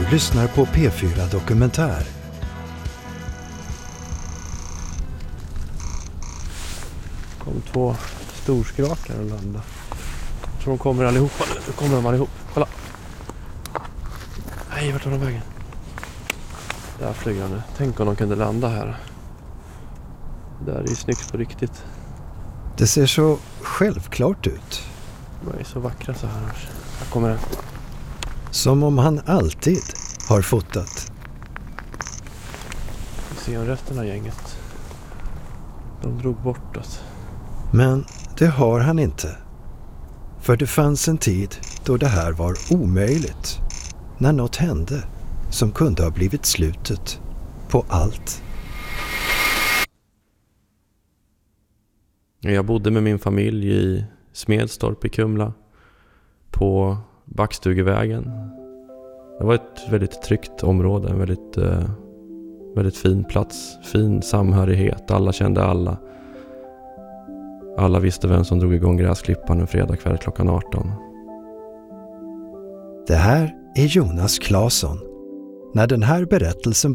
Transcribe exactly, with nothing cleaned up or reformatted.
Du lyssnar på P fyra Dokumentär. Kom två storskrakar och landa. Jag tror de kommer allihopa nu. Nu kommer de allihop. Kolla. Nej, vart tar de vägen? Där flyger de nu. Tänk om de kunde landa här. Det där är ju snyggt på riktigt. Det ser så självklart ut. De är så vackra så här. Här kommer den. Som om han alltid har fotat. Vi ser resten av gänget. De drog bort oss. Men det har han inte. För det fanns en tid då det här var omöjligt. När något hände som kunde ha blivit slutet på allt. Jag bodde med min familj i Smedstorp i Kumla. På Backstugevägen. Det var ett väldigt tryggt område. En väldigt, eh, väldigt fin plats. Fin samhörighet. Alla kände alla. Alla visste vem som drog igång gräsklippan en fredag kväll klockan arton. Det här är Jonas Claesson. När den här berättelsen